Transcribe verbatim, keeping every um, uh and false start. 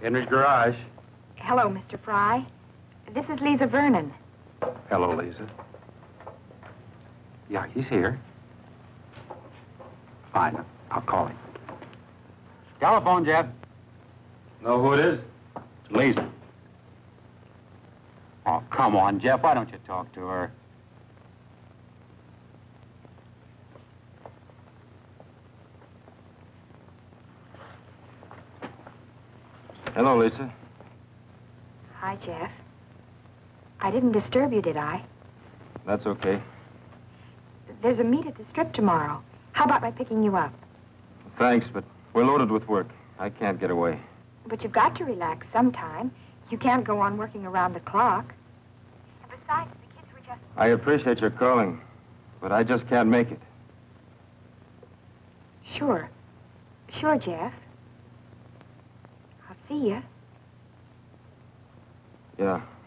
Henry's Garage. Hello, Mister Fry. This is Lisa Vernon. Hello, Lisa. Yeah, he's here. Fine. I'll call him. Telephone, Jeff. Know who it is? It's Lisa. Oh, come on, Jeff. Why don't you talk to her? Hello, Lisa. Hi, Jeff. I didn't disturb you, did I? That's okay. There's a meet at the Strip tomorrow. How about my picking you up? Thanks, but we're loaded with work. I can't get away. But you've got to relax sometime. You can't go on working around the clock. And besides, the kids were just... I appreciate your calling, but I just can't make it. Sure. Sure, Jeff. I'll see you. Yeah.